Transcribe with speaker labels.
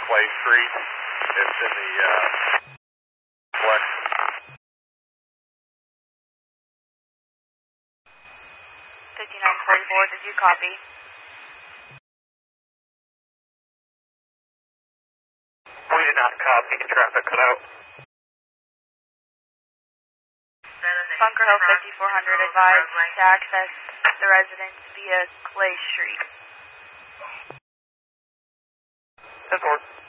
Speaker 1: Clay Street. It's in the flex.
Speaker 2: 5944, did you copy?
Speaker 1: We did not copy. Traffic cut out.
Speaker 2: Bunker Hill 5400 advised to access the residence via Clay Street.
Speaker 1: 10-4.